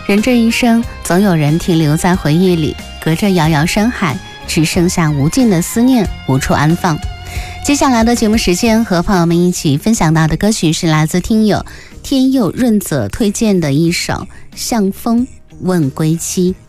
人这一生，总有人停留在回忆里，隔着遥遥山海，只剩下无尽的思念，无处安放。接下来的节目时间，和朋友们一起分享到的歌曲是来自听友天佑润泽推荐的一首《向风问归期》。